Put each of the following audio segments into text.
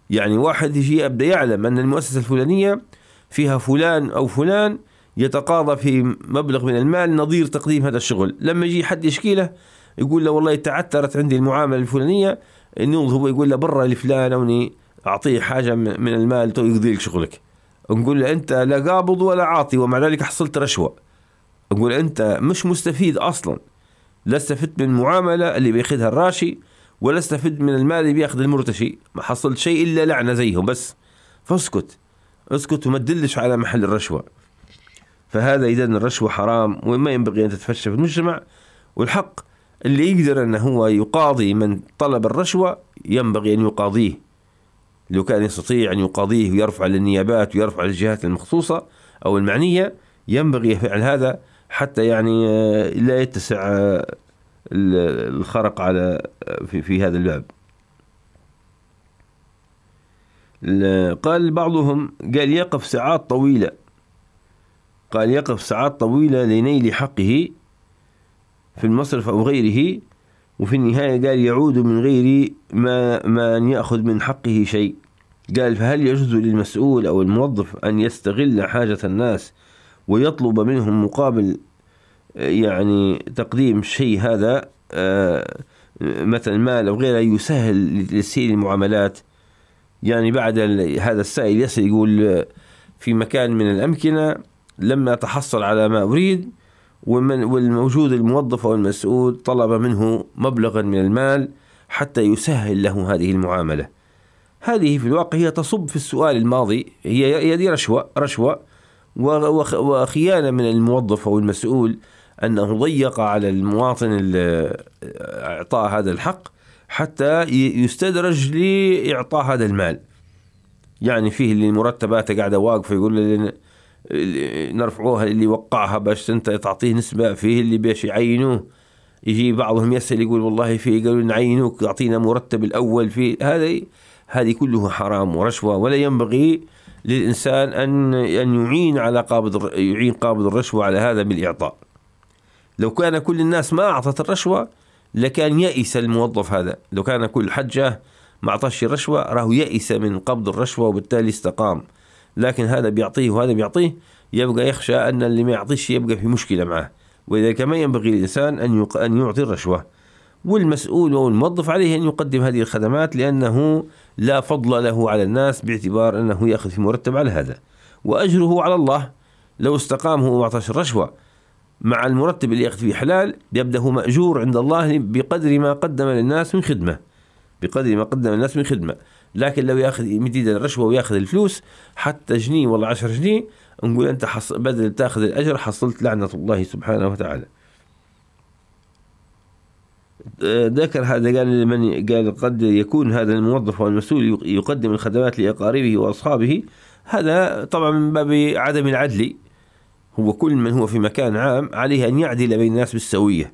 يعني واحد يجي يبدأ يعلم أن المؤسسة الفلانية فيها فلان أو فلان يتقاضى في مبلغ من المال نظير تقديم هذا الشغل، لما يجي حد يشكي له يقول له والله تعثرت عندي المعاملة الفلانية، إنه هو يقول له برا لفلان أوني أعطيه حاجة من المال تو يقضي لك شغلك. نقول له أنت لا قابض ولا عاطي ومع ذلك حصلت رشوة. نقول أنت مش مستفيد أصلا، لا استفدت من المعاملة اللي بياخذها الراشي ولا استفدت من المال اللي بياخذ المرتشي، ما حصلت شيء إلا لعنة زيهم بس. فاسكت، اسكت وما تدلش على محل الرشوة. فهذا إذا الرشوة حرام وما ينبغي أن تتفشى في المجتمع. والحق اللي يقدر أنه هو يقاضي من طلب الرشوة ينبغي أن يقاضيه، لو كان يستطيع أن يقاضيه ويرفع للنيابات ويرفع للجهات المخصوصة أو المعنية ينبغي فعل هذا، حتى يعني لا يتسع الخرق على في هذا الباب. قال بعضهم قال يقف ساعات طويلة، قال يقف ساعات طويلة لنيل حقه في المصرف أو غيره، وفي النهاية قال يعود من غير ما أن يأخذ من حقه شيء. قال فهل يجوز للمسؤول أو الموظف أن يستغل حاجة الناس ويطلب منهم مقابل يعني تقديم شيء هذا مثلا مال أو غيره يسهل لتسهيل المعاملات؟ يعني بعد هذا السائل يسأل يقول في مكان من الأمكنة لما تحصل على ما أريد والموجود الموظف أو المسؤول طلب منه مبلغا من المال حتى يسهل له هذه المعاملة. هذه في الواقع هي تصب في السؤال الماضي، هي دي رشوة وخيانة من الموظف أو المسؤول أنه ضيق على المواطن إعطاء هذا الحق حتى يستدرج لإعطاء هذا المال. يعني فيه اللي مرتباته قاعدة واقفة يقول نرفعوها اللي وقعها باش أنت تعطيه نسبة، فيه اللي باش يعينوه يجي بعضهم يسأل يقول والله فيه قالوا نعينوك يعطينا مرتب الأول. في هذه كله حرام ورشوة، ولا ينبغي للإنسان أن يعين قابض الرشوة على هذا بالإعطاء. لو كان كل الناس ما أعطت الرشوة لكان يئس الموظف هذا، لو كان كل حجة ما أعطاش الرشوة راه يئس من قبض الرشوة وبالتالي استقام. لكن هذا بيعطيه وهذا بيعطيه، يبقى يخشى أن اللي ما يعطيش يبقى في مشكلة معه. وإذا كما ينبغي للإنسان أن يعطي الرشوة، والمسؤول والموظف عليه أن يقدم هذه الخدمات لأنه لا فضل له على الناس باعتبار أنه يأخذ في مرتب على هذا، وأجره على الله. لو استقام هو وأعطاش الرشوة مع المرتب اللي يأخذ فيه حلال يبدأ هو مأجور عند الله بقدر ما قدم للناس من خدمة، لكن لو يأخذ مديد الرشوة ويأخذ الفلوس حتى جنيه ولا 10 جنيه نقول أنت بدل تأخذ الأجر حصلت لعنة الله سبحانه وتعالى. ذكر هذا قال قد يكون هذا الموظف والمسؤول يقدم الخدمات لأقاربه وأصحابه، هذا طبعا من باب عدم العدل. هو كل من هو في مكان عام عليه أن يعدل بين الناس بالسوية،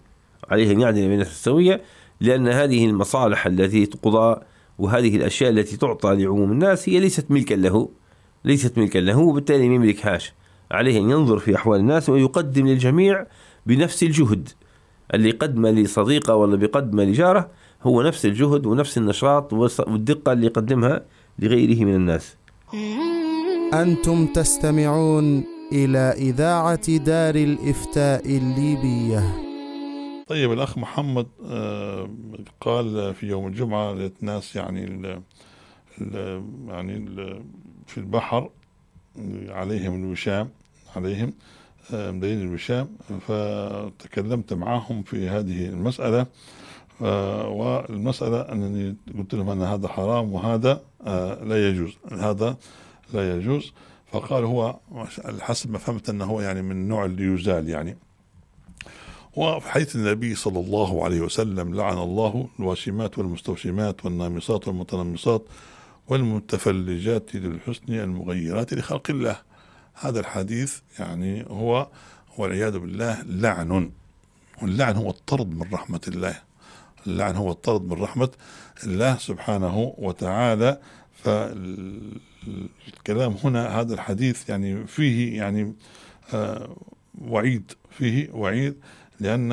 لأن هذه المصالح التي تقضى وهذه الأشياء التي تعطى لعموم الناس هي ليست ملكا له وبالتالي ما يملكهاش. عليه أن ينظر في أحوال الناس ويقدم للجميع بنفس الجهد، اللي يقدم لصديقه ولا بيقدم لجاره هو نفس الجهد ونفس النشاط والدقة اللي يقدمها لغيره من الناس. أنتم تستمعون إلى إذاعة دار الإفتاء الليبية. طيب الأخ محمد قال في يوم الجمعة للناس يعني في البحر عليهم الوشام، مدين الوشام، فتكلمت معهم في هذه المسألة، والمسألة أنني قلت لهم أن هذا حرام وهذا لا يجوز. فقال هو حسب ما فهمت أنه يعني من النوع اللي يزال يعني. وفي حديث النبي صلى الله عليه وسلم لعن الله الواشمات والمستوشمات والنامصات والمتنمصات والمتفلجات للحسن المغيرات لخلق الله. هذا الحديث يعني هو والعياذ بالله لعن، واللعن هو الطرد من رحمة الله سبحانه وتعالى. فالكلام هنا هذا الحديث يعني فيه يعني وعيد، لأن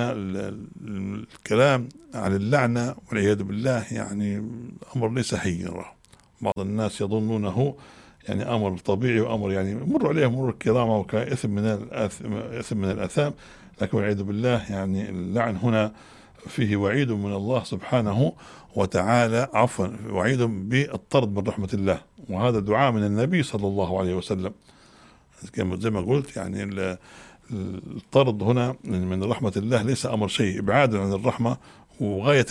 الكلام على اللعنة والعياذ بالله يعني أمر ليس هينا، بعض الناس يظنونه يعني أمر طبيعي وأمر يعني يمر عليه مرور الكرام وكإثم من الآثام، لكن والعياذ بالله يعني اللعن هنا فيه وعيد من الله سبحانه وتعالى، عفوا وعيد بالطرد من رحمة الله، وهذا دعاء من النبي صلى الله عليه وسلم. زي ما قلت يعني الطرد هنا من رحمة الله ليس أمر شيء، إبعاد عن الرحمة وغاية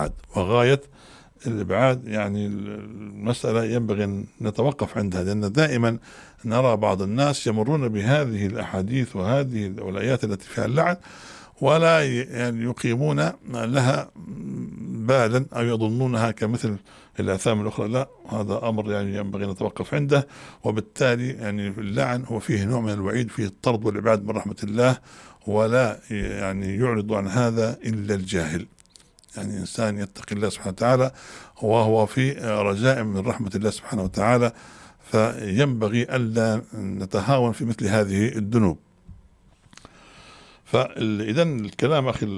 الإبعاد يعني المسألة ينبغي أن نتوقف عندها، لأن دائما نرى بعض الناس يمرون بهذه الأحاديث وهذه الآيات التي فيها اللعن ولا يعني يقيمون لها بالا أو يظنونها كمثل الآثام الأخرى. لا، هذا أمر يعني ينبغي نتوقف عنده، وبالتالي يعني اللعن هو فيه نوع من الوعيد، فيه الطرد والإبعاد من رحمة الله، ولا يعني يعرض عن هذا إلا الجاهل. يعني إنسان يتقي الله سبحانه وتعالى وهو في رجاء من رحمة الله سبحانه وتعالى، فينبغي ألا نتهاون في مثل هذه الذنوب. فإذا الكلام أخي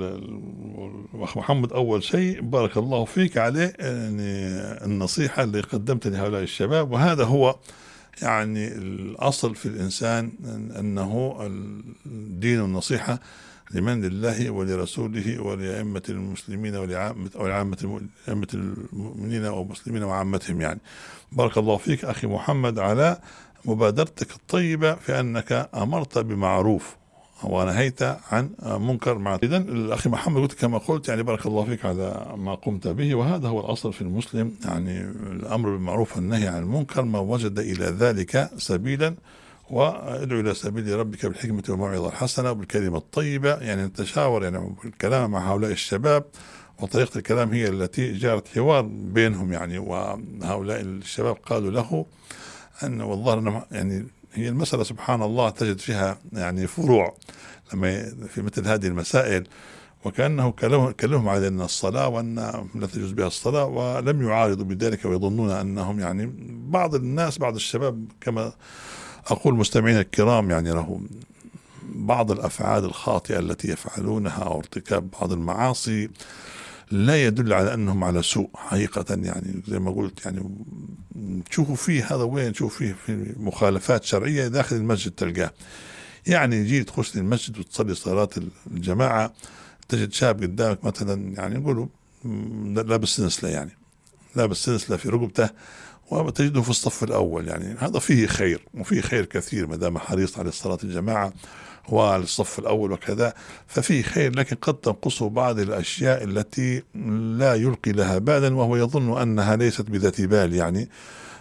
محمد أول شيء بارك الله فيك عليه يعني النصيحة اللي قدمت لهؤلاء الشباب، وهذا هو يعني الأصل في الإنسان، أنه الدين النصيحة لمن؟ لله ولرسوله ولأئمة المسلمين ولعامة المؤمنين والمسلمين وعامتهم. يعني بارك الله فيك أخي محمد على مبادرتك الطيبة في أنك أمرت بمعروف ونهيت عن منكر. إذن الأخي محمد قلت كما قلت يعني بارك الله فيك على ما قمت به، وهذا هو الأصل في المسلم، يعني الأمر بالمعروف والنهي عن المنكر، ما وجد إلى ذلك سبيلا، وادعو إلى سبيل ربك بالحكمة والموعظة الحسنة وبالكلمة الطيبة. يعني نتشاور يعني الكلام مع هؤلاء الشباب، وطريقة الكلام هي التي جارت حوار بينهم يعني. وهؤلاء الشباب قالوا له أن والله يعني هي المسألة سبحان الله تجد فيها يعني فروع لما في مثل هذه المسائل، وكأنه كلمهم على أن الصلاة وأن لا تجوز بها الصلاة، ولم يعارضوا بذلك ويظنون أنهم يعني بعض الناس بعض الشباب كما أقول مستمعين الكرام يعني لهم بعض الأفعال الخاطئة التي يفعلونها أو ارتكاب بعض المعاصي لا يدل على أنهم على سوء حقيقة. يعني زي ما قلت يعني تشوفوا فيه هذا وين، تشوفوا فيه في مخالفات شرعية داخل المسجد تلقاه. يعني يجي تخش للمسجد وتصلي صلاة الجماعة تجد شاب قدامك مثلا يعني نقولوا لابس سنسلة، يعني لابس سنسلة في رقبته وتجده في الصف الأول. يعني هذا فيه خير، وفيه خير كثير ما دام حريص على صلاة الجماعة وعلى الصف الأول وكذا، ففيه خير، لكن قد تنقصه بعض الأشياء التي لا يلقي لها بالا وهو يظن أنها ليست بذات بال يعني.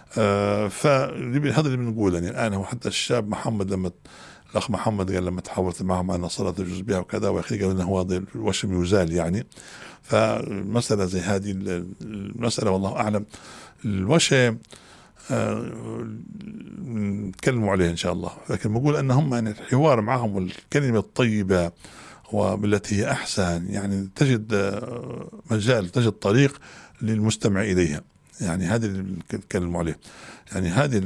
فهذا اللي بنقول يعني الآن. هو حتى الشاب محمد لما الأخ محمد قال لما تحاورت معهم عن صلاة الجزء بها وكذا، وأخي قال إنه هذا الوشم يزال يعني. فالمسألة زي هذه المسألة والله أعلم الوشم نتكلموا عليه إن شاء الله، لكن بقول أنهم يعني الحوار معهم والكلمة الطيبة وبالتي هي أحسن يعني تجد مجال، تجد طريق للمستمع إليها. يعني هذه اللي نتكلم عليه، يعني هذه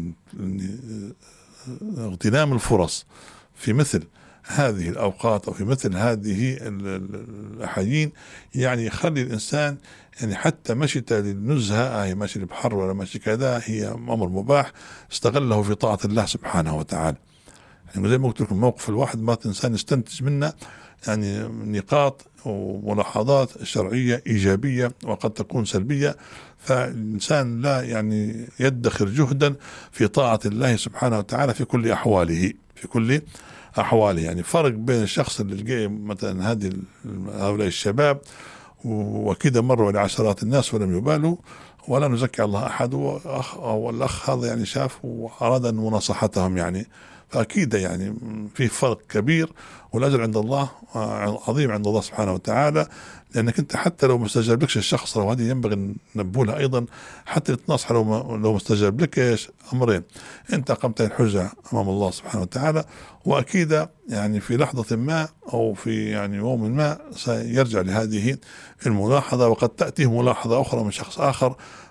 اغتنام الفرص في مثل هذه الأوقات أو في مثل هذه الأحايين، يعني يخلي الإنسان يعني حتى مشيته للنزهة، هي ماشي البحر ولا ماشي كذا، هي أمر مباح استغله في طاعة الله سبحانه وتعالى. يعني زي ما قلت لكم موقف الواحد ما الإنسان يستنتج منه يعني نقاط وملاحظات شرعية إيجابية وقد تكون سلبية، فالإنسان لا يعني يدخر جهدا في طاعة الله سبحانه وتعالى في كل أحواله، في كل أحواله. يعني فرق بين الشخص اللي لقى مثلا هؤلاء الشباب وكذا مروا لعشرات الناس ولم يبالوا، ولا نزكي الله أحد، والأخ هذا يعني شاف وأراد أن مناصحتهم يعني، فأكيد يعني في فرق كبير، والأجر عند الله عظيم عند الله سبحانه وتعالى. لأنك أنت حتى لو ما استجاب لكش الشخص، وهذه ينبغي ننبهولها أيضا، حتى تنصح لو ما استجاب لك أمرين: أنت قمت الحجة أمام الله سبحانه وتعالى، وأكيد يعني في لحظة ما أو في يعني يوم ما سيرجع لهذه الملاحظة، وقد تأتيه ملاحظة أخرى من شخص آخر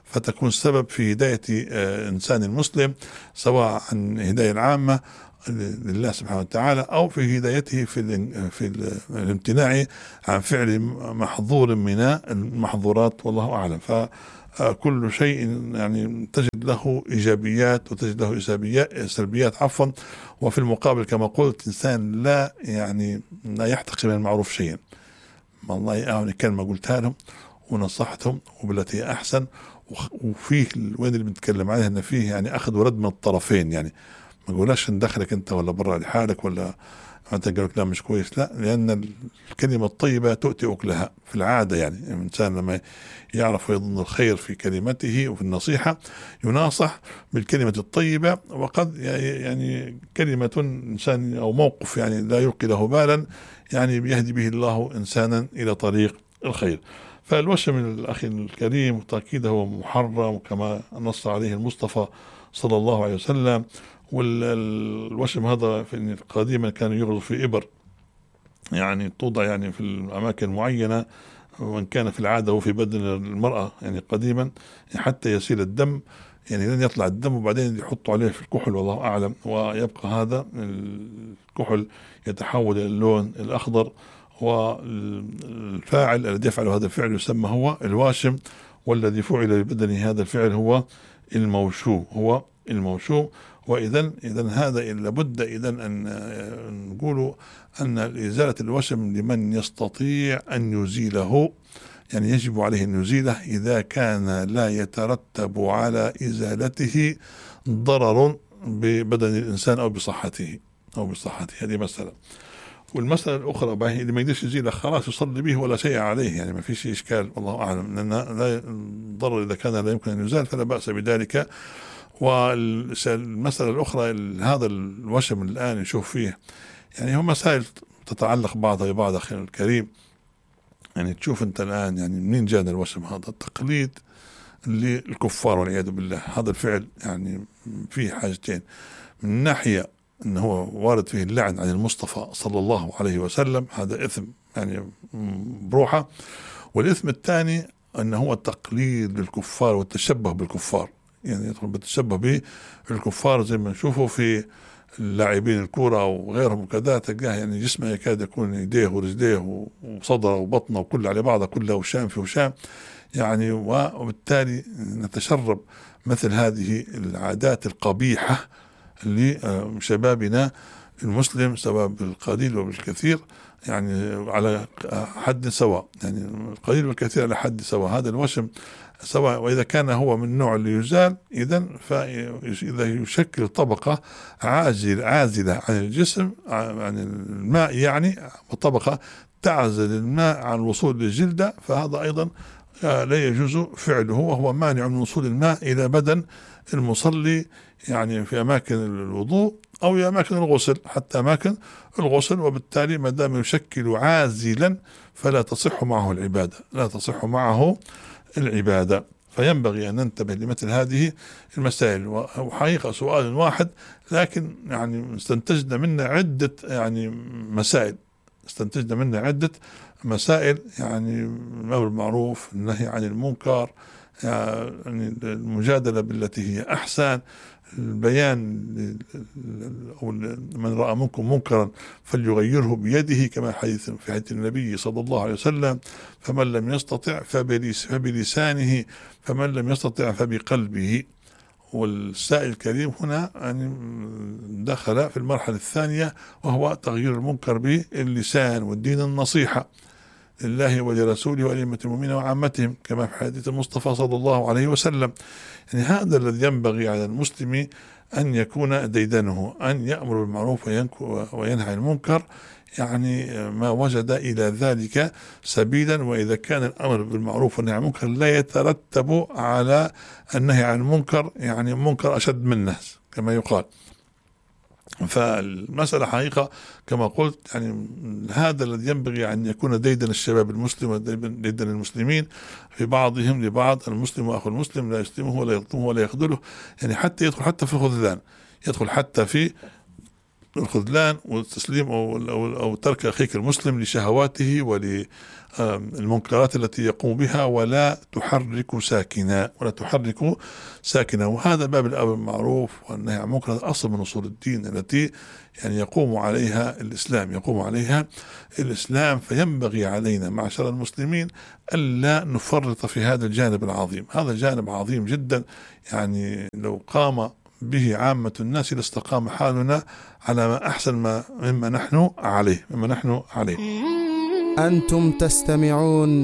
فتكون سبب في هداية إنسان مسلم، سواء عن هداية العامة لله سبحانه وتعالى أو في هدايته في الامتناع عن فعل محظور من المحظورات، والله أعلم. فكل شيء يعني تجد له إيجابيات وتجد له سلبيات عفوا. وفي المقابل كما قلت إنسان لا يحتقر من المعروف شيئا. والله أعوني كلمة قلتها لهم ونصحتهم وبالتي هي أحسن، وفيه وين اللي بنتكلم عليه أن فيه يعني أخذ ورد من الطرفين، يعني ما قولاش ندخلك أنت ولا برا لحالك ولا أنت قال لك لا مش كويس، لا، لأن الكلمة الطيبة تؤتي أكلها في العادة. يعني الإنسان لما يعرف ويظن الخير في كلمته وفي النصيحة يناصح بالكلمة الطيبة، وقد يعني كلمة إنسان أو موقف يعني لا يلقي له بالا يعني يهدي به الله إنسانا إلى طريق الخير. فالوشم الأخي الكريم تأكيده محرم كما نص عليه المصطفى صلى الله عليه وسلم. والوشم هذا في قديما كان يغرز في إبر، يعني توضع يعني في الأماكن معينة، وإن كان في العادة وفي بدن المرأة يعني قديما حتى يسيل الدم، يعني لن يطلع الدم وبعدين يحطوا عليه في الكحل والله أعلم، ويبقى هذا الكحل يتحول إلى اللون الأخضر، والفاعل الذي يفعل هذا الفعل يسمى هو الواشم، والذي فعل ببدن هذا الفعل هو الموشوم. وإذن هذا لابد إذن أن نقول أن إزالة الوشم لمن يستطيع أن يزيله، يعني يجب عليه أن يزيله إذا كان لا يترتب على إزالته ضرر ببدن الإنسان أو بصحته هذه مسألة. والمسألة الأخرى اللي ما يقدرش يزيله خلاص يصلي به ولا شيء عليه، يعني ما فيش إشكال والله أعلم، لأن الضرر إذا كان لا يمكن أن يزال فلا بأس بذلك. والمسألة الأخرى هذا الوشم الآن نشوف فيه يعني هم مسائل تتعلق بعضها ببعض أخي الكريم. يعني تشوف أنت الآن يعني منين جاء الوشم هذا؟ التقليد للكفار والعياذ بالله. هذا الفعل يعني فيه حاجتين، من ناحية أنه هو وارد فيه اللعن عن المصطفى صلى الله عليه وسلم، هذا إثم يعني بروحه، والإثم الثاني أنه هو التقليد للكفار والتشبه بالكفار، يعني يدخل بالتشبه بالكفار زي ما نشوفه في اللاعبين الكورة وغيرهم كذا، تلقاه يعني جسمه يكاد يكون يديه ورجليه وصدره وبطنه وكل على بعضه كله وشام في وشام يعني. وبالتالي نتشرب مثل هذه العادات القبيحة لشبابنا المسلم سواء بالقليل وبالكثير، يعني على حد سواء، يعني القليل والكثير على حد سواء. هذا الوشم سواء، وإذا كان هو من النوع اللي يزال فإذا يشكل طبقة عازلة عن الجسم عن الماء يعني، وطبقة تعزل الماء عن الوصول للجلدة، فهذا أيضا لا يجوز فعله، وهو مانع من وصول الماء إلى بدن المصلي، يعني في أماكن الوضوء أو في أماكن الغسل، حتى أماكن الغسل. وبالتالي ما دام يشكل عازلا فلا تصح معه العبادة. فينبغي أن ننتبه لمثل هذه المسائل. وحقيقة سؤال واحد لكن يعني استنتجنا منه عدة مسائل، يعني الأمر بالمعروف، النهي عن المنكر، يعني المجادلة بالتي هي أحسن، البيان من رأى منكم منكرا فليغيره بيده كما في حديث النبي صلى الله عليه وسلم، فمن لم يستطع فبلسانه، فمن لم يستطع فبقلبه. والسائل الكريم هنا يعني دخل في المرحلة الثانية، وهو تغيير المنكر باللسان، والدين النصيحة لله ولرسوله ولأئمة المؤمنين وعامتهم كما في حديث المصطفى صلى الله عليه وسلم. يعني هذا الذي ينبغي على المسلم أن يكون ديدنه، أن يأمر بالمعروف وينهى عن المنكر، يعني ما وجد إلى ذلك سبيلا. وإذا كان الأمر بالمعروف والنهي عن المنكر لا يترتب على النهي عن المنكر يعني منكر أشد منه كما يقال. فالمسألة حقيقة كما قلت يعني هذا الذي ينبغي أن يكون ديدن الشباب المسلم وديدن المسلمين في بعضهم لبعض. المسلم وأخو المسلم لا يشتمه ولا يظلمه ولا يخذله، يعني حتى يدخل حتى في الخذلان، يدخل حتى في الخذلان والتسليم أو ترك أخيك المسلم لشهواته وللمنكرات التي يقوم بها، ولا تحرك ساكنا. وهذا باب الأمر بالمعروف والنهي عن المنكر، هذا أصل من أصول الدين التي يعني يقوم عليها الإسلام. فينبغي علينا معشر المسلمين ألا نفرط في هذا الجانب العظيم. هذا جانب عظيم جدا، يعني لو قام به عامة الناس لاستقام حالنا على ما أحسن مما نحن عليه. أنتم تستمعون